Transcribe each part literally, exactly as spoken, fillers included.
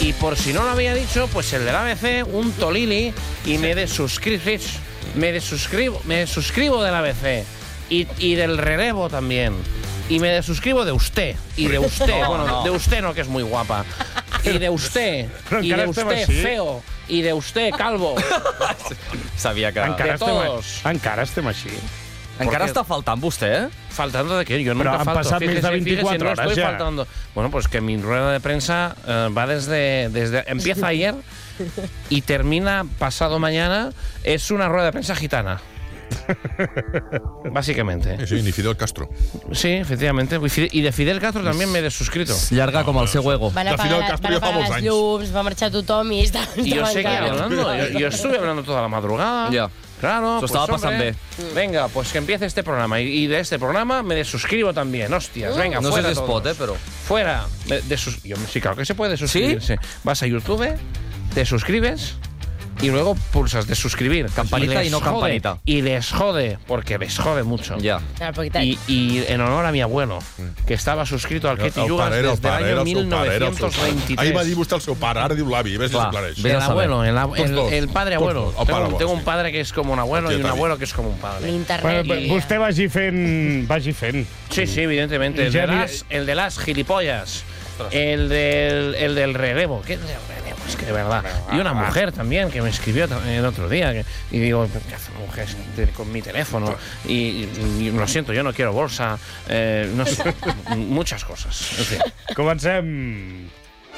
Y por si no lo había dicho, pues el del A B C, un tolili, y me desuscribo, me desuscribo, me desuscribo del A B C. Y, y del relevo también. Y me desuscribo de usted. Y de usted, no, bueno, no. de usted no, que es muy guapa. Y de usted, i de usted feo, i de usted calvo. Sabia que... Encara de todos. Estem, encara estem així. Encara està faltant vostè, eh? ¿Faltando de qué? Yo nunca Pero han falto. pasado Fíjese, más de veinticuatro fíjese, no horas estoy ya. faltando. Bueno, pues que mi rueda de prensa eh, va desde, desde... Empieza ayer y termina pasado mañana. Es una rueda de prensa gitana. Básicamente. Sí, ni Fidel Castro. Sí, efectivamente. Y de Fidel Castro también me he desuscrito. Llarga com el seu ego. Van De Fidel apagar, Castro van ja fa apagar molts les anys. llums, va marxar tothom i està... Y yo seguí hablando. Yo, yo estuve hablando toda la madrugada. Ya. Claro, Eso estaba pues, hombre, pasando venga, pues que empiece este programa. Y, y de este programa me desuscribo también. Hostias, venga, No sé fuera si es todos. pot, eh, però... Fuera. De, de sus... Yo, sí, claro que se puede suscribirse. Vas a YouTube, te suscribes y luego pulsas de suscribir. Campanita les y no jode, campanita. Y les jode, porque les jode mucho. Ja. Claro, porque tal. Y, y en honor a mi abuelo, que estaba suscrito al Ketty El Yugas pare, el desde el pare, año el seu pare, era el seu pare. mil novecientos veintitrés. Ahir va dir vostè el seu pare, ara diu l'avi, ves si Clar, s'aclareix. ves El a saber. abuelo, el, ab- Tots el, dos. el padre Tots abuelo. dos. El pare Tengo, abuelo, tengo sí. un padre que es como un abuelo y un Tieta, abuelo que es como un padre. L'internet. Bueno, vostè vagi fent... Vagi fent. Sí, sí, evidentemente. El Ya de vi- las, el de las gilipollas. El del, el del relevo. ¿Qué es del relevo? Es que de verdad. Y una mujer también que me escribió ta- el otro día. Que, y digo, ¿qué hace una mujer de- con mi teléfono? Y, y- y lo siento, yo no quiero bolsa. Eh, no sé, muchas cosas. En fin. Comencem.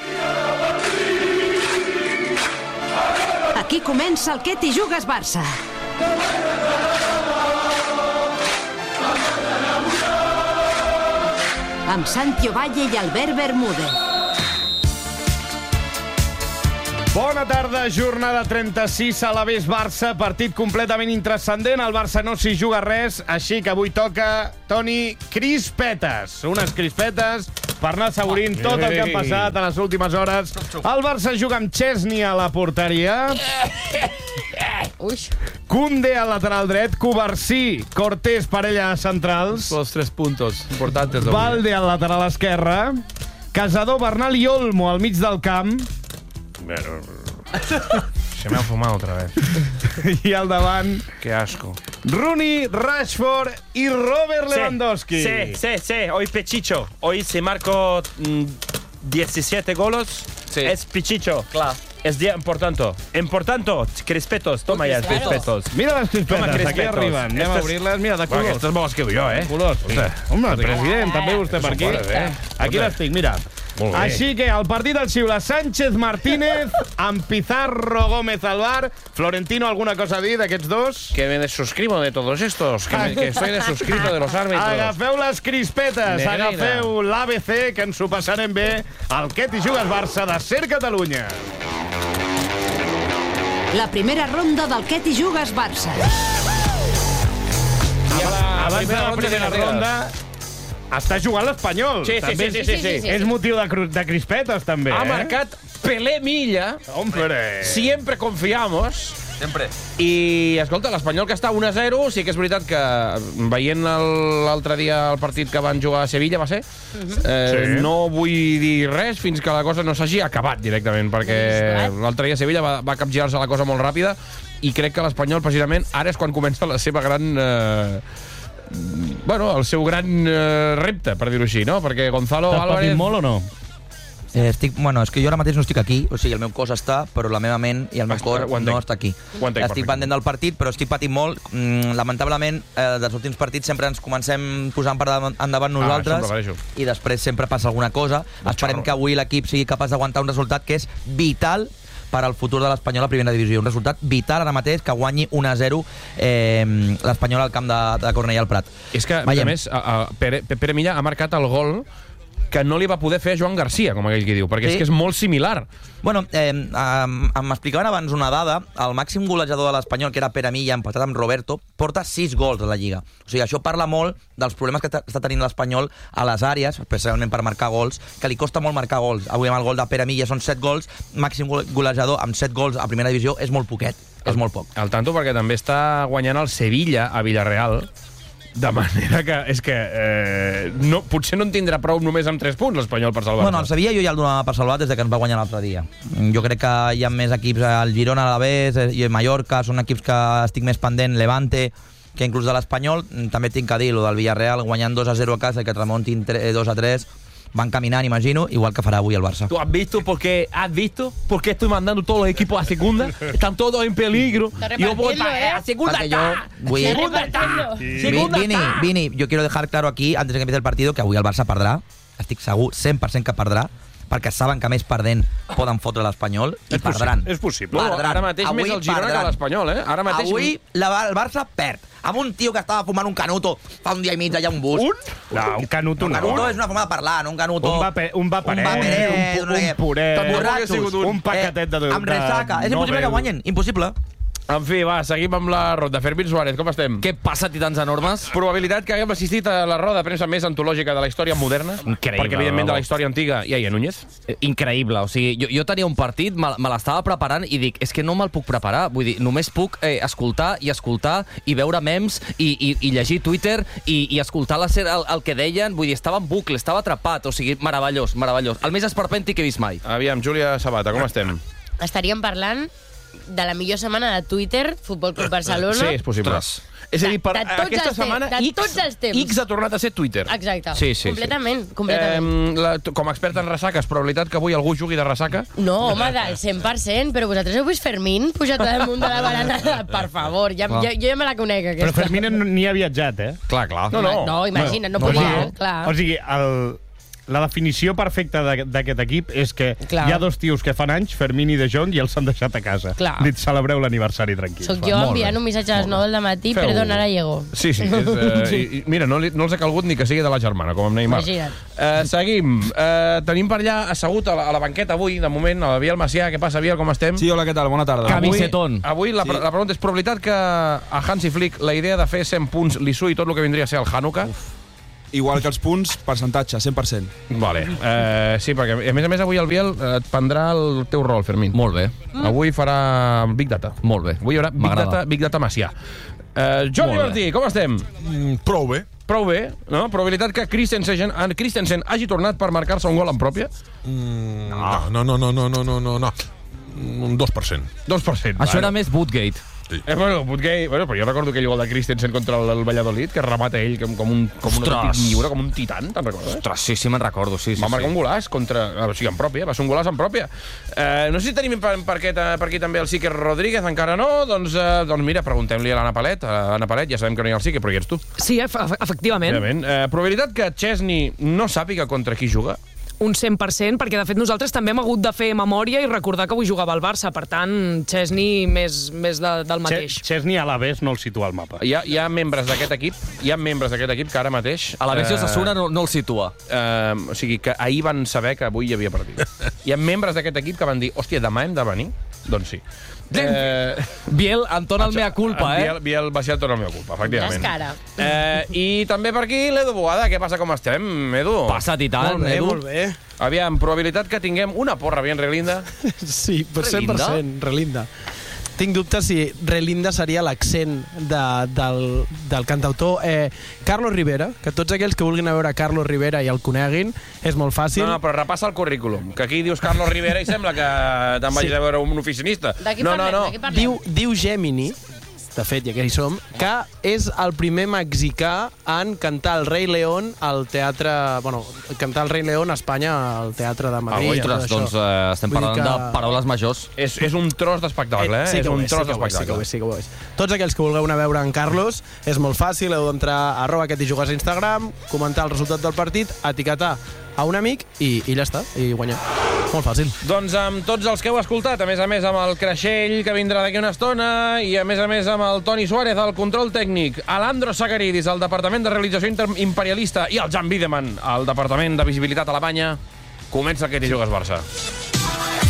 Aquí comença el Què t'hi jugues Barça. Amb Santi Ovalle i Albert Bermúdez. Bona tarda, jornada trenta-sis a l'Aves Barça, partit completament intranscendent, el Barça no s'hi juga res, així que avui toca, Toni, crispetes, unes crispetes per anar assaborint tot el que ha passat a les últimes hores. El Barça juga amb Chesney a la porteria, Ui, Koundé al lateral dret, Cubarsí, Cortés, parella de centrals, Los tres puntos importantes. Valde al lateral esquerre, Casador, Bernal i Olmo al mig del camp, Se me ha fumado otra vez. i al davant Qué asco. Rooney, Rashford y Robert Lewandowski. Sí, sí, sí, hoy Pechicho. Hoy se marcó mm, diecisiete goles. Sí. Es Pechicho. Clar. Es día importante. Importante. Crispetos. Toma ya, Claro. crispetos. Mira les crispetes, Toma, aquí crispetos. arriben. Anem a Estes- obrir-les. Mira, de Bueno, colors. estas me las quedo yo, ¿eh? Colors. Home, el president, també vostè per aquí. eh? Aquí les tinc, mira. Molt bé. Així que el partit el xiula Sánchez Martínez amb Pizarro Gómez al bar. Florentino, alguna cosa a dir d'aquests dos? Que me desuscribo de todos estos. Que, me, que estoy desuscrito de los árbitros. Agafeu les crispetes, Negreira. agafeu l'A B C, que ens ho passarem bé. El Què t'hi jugues Barça de Ser Catalunya. La primera ronda del Què t'hi jugues Barça. Abans de la primera ronda, està jugant l'Espanyol. Sí, sí, També sí, és- sí, sí, sí. És motiu de, cru- de crispetes, també. Ha eh? marcat Pelé Milla. Hombre. Siempre confiamos. Sempre. I, escolta, l'Espanyol que està un a zero, sí que és veritat que veient el- l'altre dia el partit que van jugar a Sevilla, va ser, eh, Sí. no vull dir res fins que la cosa no s'hagi acabat directament, perquè l'altre dia a Sevilla va, va capgirar-se la cosa molt ràpida i crec que l'Espanyol, precisament, ara és quan comença la seva gran... Eh, bueno, el seu gran eh, repte, per dir-ho així, no? Perquè Gonzalo T'has Álvarez... patit molt o no? Eh, estic, bueno, és que jo ara mateix no estic aquí, o sigui, el meu cos està, però la meva ment i el meu Està- cor ho entenc. no està aquí. Ho entenc Estic perfectament. pendent del partit, però estic patint molt. Mm, lamentablement, eh, dels últims partits sempre ens comencem posant per davant- endavant nosaltres això em prefereixo. i després sempre passa alguna cosa. Esperem que avui l'equip sigui capaç d'aguantar un resultat que és vital per al futur de l'Espanyol a primera divisió. Un resultat vital ara mateix que guanyi un a zero eh, l'Espanyol al camp de, de Cornellà al Prat. És que, a Veiem. més, a, a Pere, Pere Milla ha marcat el gol que no li va poder fer a Joan Garcia, com aquell que diu, perquè Sí. és que és molt similar. Bueno, eh, eh, m'explicaven abans una dada. El màxim golejador de l'Espanyol, que era Pere Milla, empatat amb Roberto, porta sis gols a la Lliga. O sigui, això parla molt dels problemes que està tenint l'Espanyol a les àrees, especialment per marcar gols, que li costa molt marcar gols. Avui amb el gol de Pere Milla són set gols, màxim golejador amb set gols a primera divisió és molt poquet, és molt poc. Al tanto, perquè també està guanyant el Sevilla a Villarreal, De manera que, és que eh, no, potser no en tindrà prou només amb tres punts l'Espanyol per salvar-se. Bueno, el Sevilla jo ja el donava per salvat des de que ens va guanyar l'altre dia. Jo crec que hi ha més equips, el Girona, l'Alavés i el Mallorca, són equips que estic més pendent, Levante, que inclús de l'Espanyol. També tinc que dir, lo del Villarreal, guanyant dos a zero a casa i que et remontin dos a tres, van caminant, imagino, igual que farà avui el Barça. ¿Tú has visto por qué, has visto por qué estoy mandando todos los equipos a segunda? Están todos en peligro. Yo voy para a segunda. Porque yo está. voy- Segunda está. Segunda Vini, está. Vini, yo quiero dejar claro aquí, antes de que empiece el partido, que avui el Barça perdrà. Estic segur, cent per cent que perdrà, perquè saben que més perdent poden fotre l'Espanyol i És possible, perdran. és possible. No, Perdran. ara mateix Avui més el Girona perdran. que l'Espanyol, eh? Ara mateix... Avui la, el Barça perd. Amb un tio que estava fumant un canuto fa un dia i mig allà a un bus. Un? No, un canuto Un no. canuto és una forma de parlar, no un canuto... Un vape- un vaperet, un, vaperet, un pu- no sé un què. puret. Tot Tampoc borratxos. ha sigut un- un paquetet de- Eh, amb de ressaca. És impossible Nobel. que guanyen. Impossible. En fi, va, seguim amb la ronda. Fermín Suárez, com estem? Què passa, titans enormes? Probabilitat que haguem assistit a la roda de premsa més antològica de la història moderna. Increïble, Perquè, evidentment, de de la debò. història antiga hi ha Ian Núñez. Eh, Increïble, o sigui, jo, jo tenia un partit, me, me l'estava preparant i dic, és que no me'l puc preparar, vull dir, només puc eh, escoltar i escoltar i veure memes i, i, i llegir Twitter i, i escoltar la ser, el, el que deien, vull dir, estava en bucle, estava atrapat, o sigui, meravellós, meravellós. El més esperpèntic que he vist mai. Aviam, Júlia Sabata, com estem? Estaríem parlant de la millor setmana de Twitter, Futbol Club Barcelona. Sí, és possible. Ostres. És a dir, per De- de tots aquesta els temps, setmana, de X, tots els temps. X ha tornat a ser Twitter. Exacte. Sí, sí, sí. completament, completament. Eh, la, tu- com a expert en ressaques, probabilitat que avui algú jugui de ressaca? No, home, del cent per cent, però vosaltres heu vist Fermín pujat damunt de la barana? Per favor, ja, ja, jo ja me la conec, aquesta. Però Fermín ni havia viatjat, eh? Clar, clar. No, no. No, imagina't, no, O pujar, sigui, clar. O sigui, el, la definició perfecta de- d'aquest equip és que Clar. hi ha dos tios que fan anys, Fermín i De Jong, i els s'han deixat a casa. Clar. Dit, celebreu l'aniversari tranquils. Soc va. jo Molt enviant bé. un missatge a les nou del matí, Feu- perdona, ara llego. Sí, sí. És, uh, i, i, mira, no, li, no els ha calgut ni que sigui de la germana, com amb Neymar. Imagina't. Uh, seguim. Uh, tenim per allà assegut a la, a la banqueta avui, de moment, a la Biel Macià. Què passa, Biel, com estem? Sí, hola, què tal? Bona tarda. Camisetón. Avui la, Sí. la pregunta és probabilitat que a Hansi Flick la idea de fer cent punts li sui tot el que vindria a ser el Hanukkah? Igual que els punts, percentatge, cent per cent. Vale. Uh, sí, perquè a més a més avui el Biel eh, et prendrà el teu rol, Fermín. Molt bé, Avui farà Big Data. molt bé. Avui hi haurà Big M'agrada. Data, Big Data Macià. Uh, Jordi Molt bé. Martí, com estem? Mm, prou bé. Prou bé, no? Probabilitat que Christensen, eh, Christensen hagi tornat per marcar-se un gol en pròpia? Mm, no, no, no, no, no, no, no, no, no. Un dos per cent. dos per cent. Això era més Bootgate. Eh, bueno, Butgay, bueno, però jo recordo aquell gol de Christensen contra el, el Valladolid, que remata ell com, com un, com un Ostres. autèntic lliure, com un titan, te'n recordes? Ostres, sí, sí, me'n recordo, sí, sí. Va marcar sí. un golaç contra... O sigui, en pròpia, va ser un golaç en pròpia. Eh, no sé si tenim per, per, aquest, per aquí també el Sique Rodríguez, encara no. Doncs, eh, doncs mira, preguntem-li a l'Anna Palet. A l'Anna Palet, ja sabem que no hi ha el Sique, però hi ets tu. Sí, ef efectivament. Òbviament. Eh, probabilitat que Chesney no sàpiga contra qui juga? Un cent per cent, perquè de fet nosaltres també hem hagut de fer memòria i recordar que avui jugava al Barça, per tant, Chesney més, més de, del mateix. Ch Chesney a l'Aves no el situa al mapa. Hi ha, hi ha membres d'aquest equip, hi ha membres d'aquest equip que ara mateix... A la Bessi eh, Osasuna no, no el situa. Eh, o sigui, que ahir van saber que avui hi havia partit. Hi ha membres d'aquest equip que van dir, hòstia, demà hem de venir? Doncs sí. Eh, Biel entona el mea culpa, eh? Biel, Biel va ser el torn al meu culpa, efectivament. Descara. Eh, I també per aquí l'Edu Boada. Què passa, com estem, Edu? Passa, Titan, Molt bé, Edu. molt bé. Aviam, probabilitat que tinguem una porra bien relinda. Sí, per cent per Relinda? cent, Relinda. Tinc dubtes si Relinda seria l'accent de, del, del cantautor eh, Carlos Rivera, que tots aquells que vulguin a veure Carlos Rivera i el coneguin, és molt fàcil. No, no, però repassa el currículum, que aquí dius Carlos Rivera i sembla que te'n vagis Sí. a veure un oficinista. D'aquí No, no, parlem, no. d'aquí parlem. Diu, diu Gemini, de fet, ja que hi som, que és el primer mexicà en cantar el Rei León al teatre... Bueno, cantar el Rei León a Espanya al Teatre de Madrid. Ah, i tot Ostres, això. doncs eh, estem Vull dir parlant que- de paraules majors. És, és un tros d'espectacle, eh? sí és que ho un és, tros sí que ho és, sí que d'espectacle. ho és, sí que ho és. Tots aquells que vulgueu anar a veure en Carlos, és molt fàcil, heu d'entrar a arroba aquest i jugues a Instagram, comentar el resultat del partit, etiquetar a un amic i, i ja està, i guanyar. Molt fàcil. Doncs amb tots els que heu escoltat, a més a més amb el Creixell, que vindrà d'aquí una estona, i a més a més amb el Toni Suárez, el control tècnic, Alandro Sagaridis, al Departament de Realització Inter Imperialista, i el Jan Wiedemann, al Departament de Visibilitat Alemanya, comença aquest i jugues Barça.